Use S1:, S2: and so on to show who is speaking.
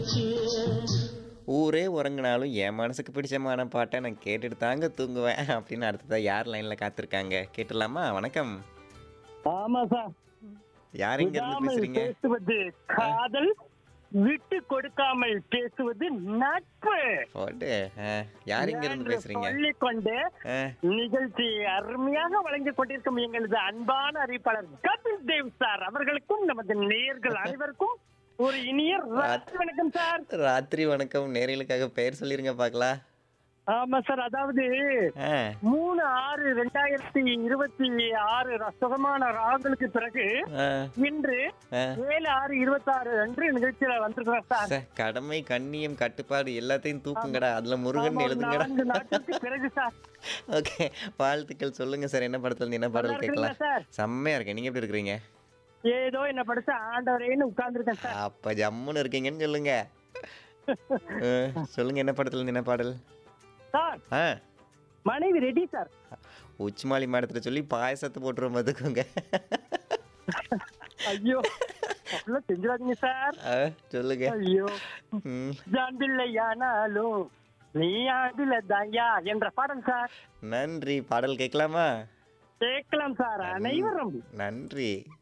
S1: ஊரே உறங்குனாலும் என் மனசுக்கு பிடிச்சமான பாட்டை நான் கேட்டுட்டு தாங்க தூங்குவேன் அப்படின்னு அடுத்ததா யார் லைன்ல காத்திருக்காங்க கேட்டுடலாமா? வணக்கம்.
S2: ஆமா சார்.
S1: யார் எங்க இருந்து
S2: விடாமல்
S1: பேசுறீங்க?
S2: பேசுவது காதல், விட்டு கொடுக்காமல் பேசுவது நட்பு
S1: போட்டு யார் எங்க இருந்து
S2: என்று
S1: பேசுறீங்க?
S2: சொல்லிக்கொண்டு
S1: ஆ,
S2: நிகழ்ச்சி அருமையாக வழங்கிக் கொண்டிருக்கும் எங்களது அன்பான அறிவிப்பாளர் கபில் தேவ் சார் அவர்களுக்கும் நமது நேயர்கள் அனைவருக்கும் ஒரு இனிய ராத்திரி வணக்கம் சார்.
S1: ராத்திரி வணக்கம். நேயர்களுக்காக பெயர் சொல்லிருங்க பாக்கலாம்.
S2: ஆமா சார், அதாவது 3/6/2026 சுகமான ராகுலுக்கு பிறகு இன்று 7/6/26 அன்று நிகழ்ச்சியில வந்திருக்கிறோம் சார்.
S1: கடமை, கண்ணியம், கட்டுப்பாடு எல்லாத்தையும் தூக்குங்கடா. அதுல முருகன் எழுதுங்கடா.
S2: 4 நாட்களுக்கு பிறகு சார்.
S1: ஓகே, வாழ்த்துக்கள். சொல்லுங்க சார், என்ன படத்துல இருந்து என்ன பாடல்
S2: நல்லா
S1: கேட்கலாம்?
S2: இருக்கீங்களா சார்?
S1: செம்மையா இருக்கேன். நீங்க எப்படி இருக்கிறீங்க?
S2: ஏதோ என்ன படிச்ச ஆண்டவரேன்னு உட்கார்ந்துருக்கேன் சார்.
S1: அப்ப ஜம்முன்னு இருக்கீங்கன்னு சொல்லுங்க. சொல்லுங்க, என்ன படத்துல இருந்து என்ன பாடல்?
S2: சார்,
S1: ஆ,
S2: மனைவி ரெடி சார்.
S1: உச்சிமாலி மாடத்துல சொல்லி பாயசத்தை போட்டுருவோம் மதுக்குங்க.
S2: ஐயோ, அப்படிலாம் செஞ்சிடாதீங்க சார்.
S1: சொல்லுங்க.
S2: ஐயோ,
S1: ம்,
S2: ஜாம்பிள்ளையானாலும் நீ ஆண்டில தாயா என்ற பாடல் சார்.
S1: நன்றி. பாடல் கேட்கலாமா?
S2: கேட்கலாம் சார். அனைவரும்
S1: நன்றி.